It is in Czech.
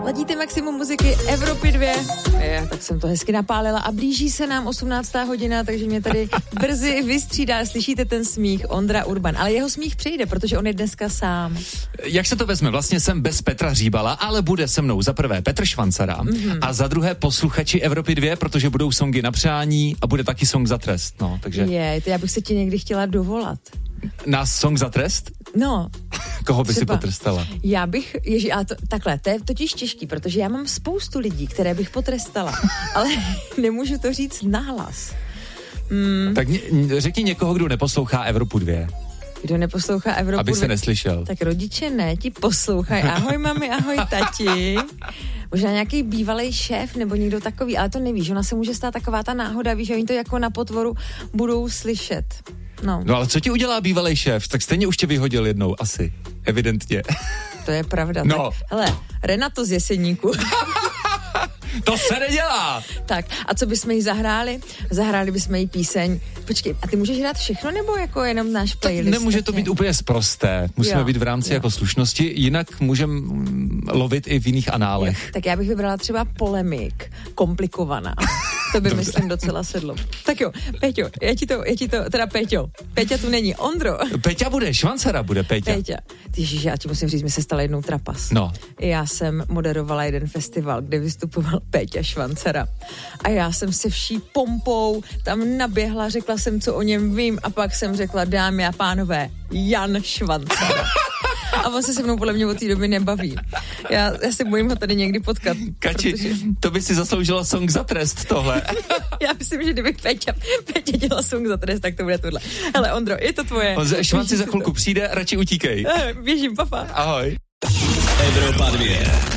Ladíte maximum muziky Evropy 2. Tak jsem to hezky napálila a blíží se nám 18. hodina, takže mě tady brzy vystřídá. Slyšíte ten smích Ondra Urban, ale jeho smích přijde, protože on je dneska sám. Jak se to vezme? Vlastně jsem bez Petra Hříbala, ale bude se mnou za prvé Petr Švancara a za druhé posluchači Evropy 2, protože budou songy na přání a bude taky song za trest. No, takže... Já bych se ti někdy chtěla dovolat. Na song za trest? No. Koho by si potrestala? Já bych, takhle, to je totiž těžký, protože já mám spoustu lidí, které bych potrestala, ale nemůžu to říct nahlas. Tak řekni někoho, kdo neposlouchá Evropu 2. Kdo neposlouchá Evropu 2? Aby se neslyšel. Tak rodiče ne, ti poslouchají. Ahoj mami, ahoj tati. Možná nějaký bývalý šéf nebo někdo takový, ale to nevíš, ona se může stát taková ta náhoda, víš, že oni to jako na potvoru budou slyšet. No ale co ti udělá bývalý šéf? Tak stejně už tě vyhodil jednou, asi. Evidentně. To je pravda. No. Tak, hele, Renato z Jeseníku. To se nedělá! Tak, a co bychom jí zahráli? Zahráli bychom jí píseň. Počkej, a ty můžeš hrát všechno, nebo jako jenom náš playlist? Tak nemůže to být úplně sprosté. Musíme být v rámci jako slušnosti, jinak můžeme lovit i v jiných análech. Jo. Tak já bych vybrala třeba Polemik, komplikovaná. To by, myslím, docela sedlo. Tak jo, Peťo, Peťa tu není, Ondro. Peťa bude, Švancara bude Peťa. Ježiš, já ti musím říct, mi se stala jednou trapas. No. Já jsem moderovala jeden festival, kde vystupoval Peťa Švancara. A já jsem se vší pompou tam naběhla, řekla jsem, co o něm vím, a pak jsem řekla, dámy a pánové, Jan Švancara. A on se mnou podle mě od té doby nebaví. Já se bojím ho tady někdy potkat. Kači, to by si zasloužila song za trest tohle. Já myslím, že kdyby Peťa dělala song za trest, tak to bude tohle. Hele, Ondro, je to tvoje. Švanci za chvilku přijde, radši utíkej. Běžím, papa. Ahoj. Evropa 2.